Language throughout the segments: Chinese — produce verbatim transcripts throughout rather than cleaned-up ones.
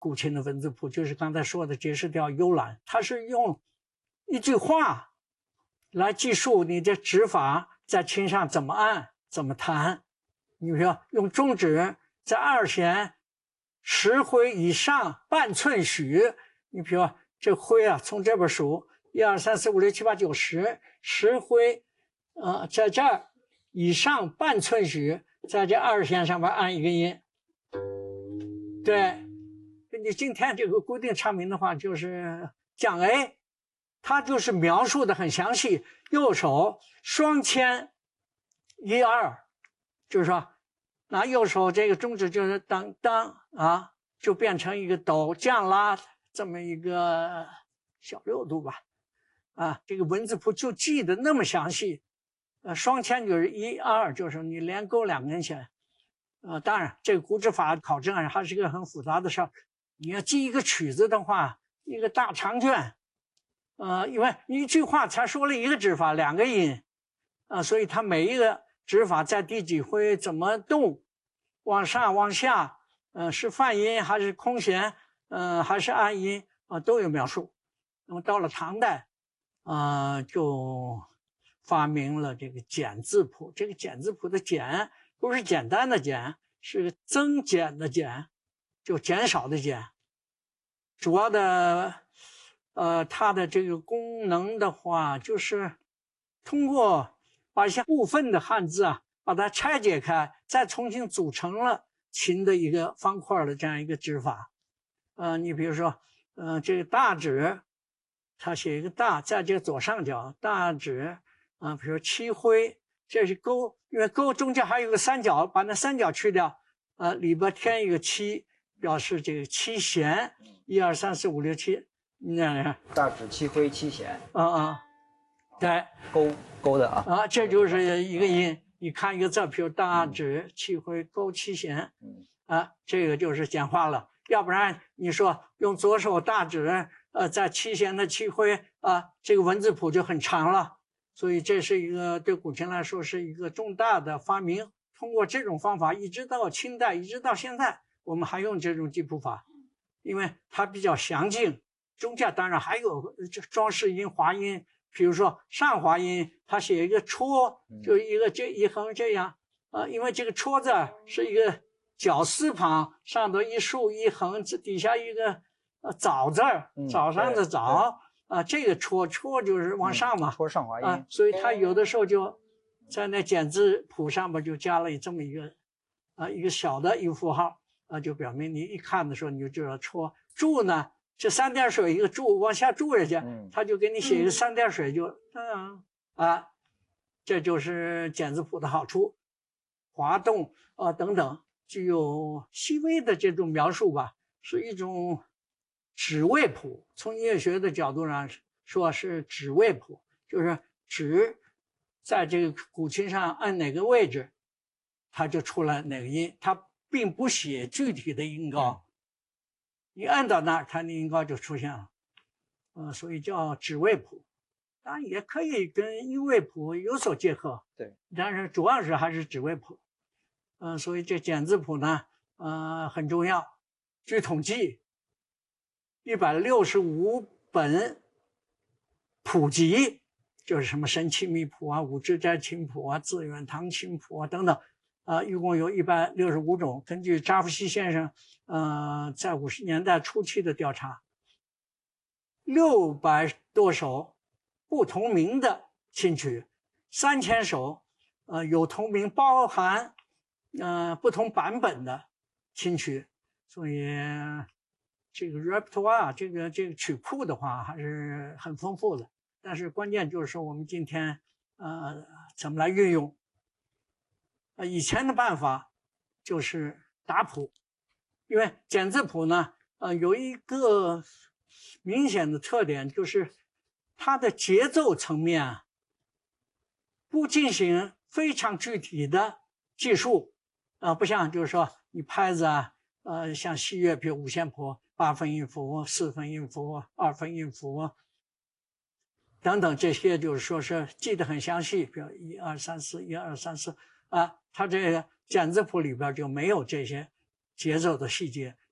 古琴的文字谱，就是刚才说的爵士调幽兰，它是用一句话来记述你的指法在琴上怎么按怎么弹。你比如说用中指在二弦十挥以上半寸许，你比如说这挥啊，从这边数一二三四五六七八九十，十挥，呃，在这儿以上半寸许，在这二弦上面按一个音。对，你今天这个固定唱名的话，就是讲 A， 它就是描述的很详细，右手双牵一二，就是说拿右手这个中指就是当当啊，就变成一个哆降拉这么一个小六度吧，啊，这个文字谱就记得那么详细，呃，双牵就是一二，就是你连勾两根弦，呃，当然这个古指法考证还是一个很复杂的事儿，你要记一个曲子的话，一个大长卷，呃，因为一句话才说了一个指法，两个音，啊、呃，所以它每一个指法在第几挥怎么动，往上往下，呃，是泛音还是空弦，呃，还是按音啊、呃，都有描述。那么到了唐代，啊、呃，就发明了这个简字谱。这个简字谱的简不是简单的简，是增减的减，就减少的减。主要的，呃，它的这个功能的话，就是通过把一些部分的汉字啊，把它拆解开，再重新组成了琴的一个方块的这样一个指法。呃，你比如说，呃，这个大指，它写一个大，在这个左上角，大指啊、呃，比如说七挥，这是勾，因为勾中间还有个三角，把那三角去掉，呃，里边添一个七，表示这个七弦，一二三四五六七，你看， 大指七挥七弦， 啊啊，对， 勾勾的啊， 啊，这就是一个音。你看一个字，比如大指七挥勾七弦， 嗯， 啊，这个就是简化了。要不然你说用左手大指，呃，在七弦的七挥啊，这个文字谱就很长了。所以这是一个对古琴来说是一个重大的发明。通过这种方法，一直到清代，一直到现在，我们还用这种记谱法，因为它比较详尽。中间当然还有这装饰音、滑音，比如说上滑音，它写一个戳，就一个这一横这样，呃，因为这个戳字是一个绞丝旁，上头一竖一横，这底下一个呃早字儿，早上的早啊、呃，这个戳戳就是往上嘛， 戳上滑音、 呃，所以它有的时候就在那简字谱上面就加了这么一个啊、呃、一个小的一个符号啊、呃，就表明你一看的时候你就知道戳。注呢，这三点水一个注往下注下去， 嗯， 他就给你写一个三点水就嗯啊，这就是简字谱的好处，滑动啊、呃、等等，具有细微的这种描述吧，是一种指位谱。从音乐学的角度上说是指位谱，就是指在这个古琴上按哪个位置，它就出来哪个音，它并不写具体的音高。你按到那儿，它的音高就出现了，呃，所以叫指位谱。当然也可以跟音位谱有所结合， 对， 但是主要是还是指位谱。嗯、呃，所以这简字谱呢，呃，很重要。据统计，一百六十五本谱集，就是什么神奇密谱啊、五志斋琴谱啊、自远堂琴谱啊等等。啊、呃，一共有一百六十五种。根据扎夫西先生，呃，在五十年代初期的调查，六百多首不同名的琴曲，三千首，呃，有同名包含呃不同版本的琴曲。所以这个 repertoire 这个这个曲库的话还是很丰富的。但是关键就是说我们今天呃怎么来运用。呃，以前的办法就是打谱，因为简字谱呢，呃，有一个明显的特点，就是它的节奏层面不进行非常具体的计数，呃，不像就是说你拍子啊，呃，像西乐，比如五线谱，八分音符、四分音符、二分音符等等这些，就是说是记得很详细，比如一二三四，一二三四。啊，它这个简字谱里边就没有这些节奏的细节，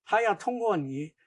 他要通过你